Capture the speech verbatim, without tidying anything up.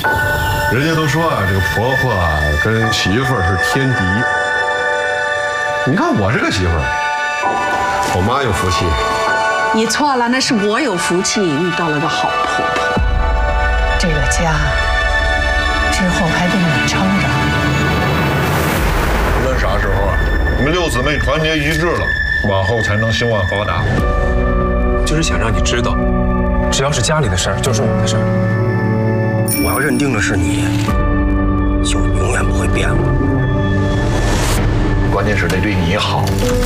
人家都说啊，这个婆婆啊跟媳妇儿是天敌。你看我这个媳妇儿，我妈有福气。 你错了，那是我有福气遇到了个好婆婆。 这个家之后还得你撑着。 无论啥时候啊，你们六姊妹团结一致了，往后才能兴旺发达。 就是想让你知道，只要是家里的事儿，就是我的事儿。 我要认定的是你，就永远不会变了。 关键是得对你好。